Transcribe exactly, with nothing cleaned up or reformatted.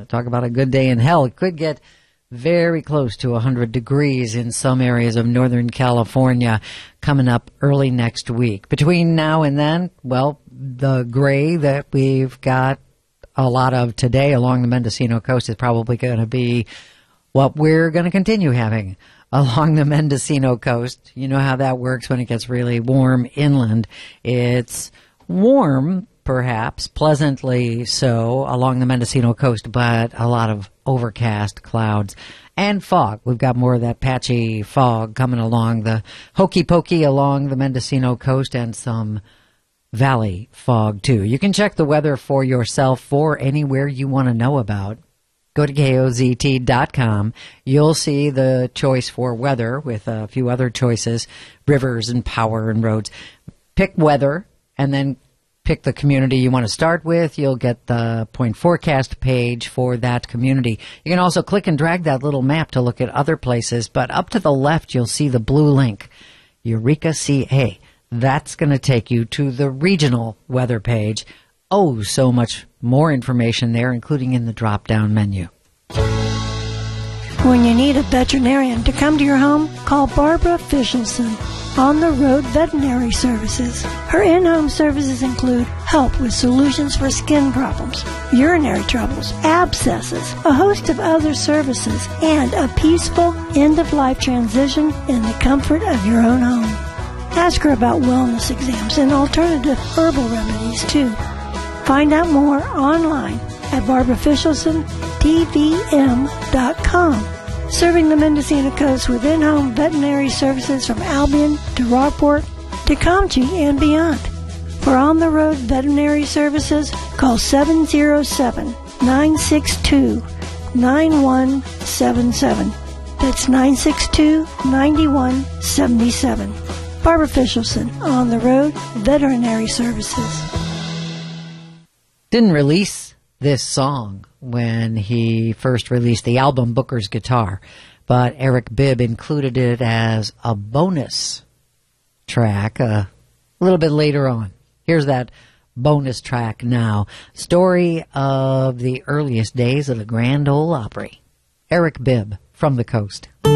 Talk about a good day in hell. It could get very close to one hundred degrees in some areas of Northern California coming up early next week. Between now and then, well, the gray that we've got a lot of today along the Mendocino coast is probably going to be what we're going to continue having along the Mendocino coast. You know how that works when it gets really warm inland. It's warm, perhaps, pleasantly so, along the Mendocino coast, but a lot of overcast clouds and fog. We've got more of that patchy fog coming along the hokey pokey along the Mendocino coast, and some valley fog, too. You can check the weather for yourself for anywhere you want to know about. Go to K O Z T dot com. You'll see the choice for weather with a few other choices, rivers and power and roads. Pick weather, and then pick the community you want to start with. You'll get the point forecast page for that community. You can also click and drag that little map to look at other places, but up to the left you'll see the blue link, Eureka C A. That's going to take you to the regional weather page. Oh, so much more information there, including in the drop-down menu. When you need a veterinarian to come to your home, call Barbara Fischelson, On the Road Veterinary Services. Her in-home services include help with solutions for skin problems, urinary troubles, abscesses, a host of other services, and a peaceful end-of-life transition in the comfort of your own home. Ask her about wellness exams and alternative herbal remedies, too. Find out more online at barbara fischelson t v m dot com. Serving the Mendocino coast with in-home veterinary services from Albion to Rockport to Comchie and beyond. For on-the-road veterinary services, call seven oh seven, nine six two, nine one seven seven. That's nine six two, nine one seven seven. Barbara Fischelson, On the Road Veterinary Services. Didn't release this song when he first released the album Booker's Guitar, but Eric Bibb included it as a bonus track a little bit later on. Here's that bonus track now. Story of the earliest days of the Grand Ole Opry. Eric Bibb from the coast.